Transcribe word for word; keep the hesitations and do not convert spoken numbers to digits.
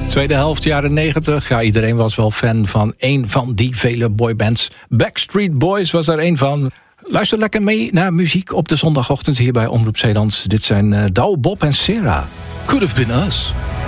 Tweede helft jaren negentig. Ja, iedereen was wel fan van een van die vele boybands. Backstreet Boys was er een van. Luister lekker mee naar muziek op de zondagochtend hier bij Omroep Zeeland. Dit zijn uh, Douwe Bob en Sarah. Could have been us.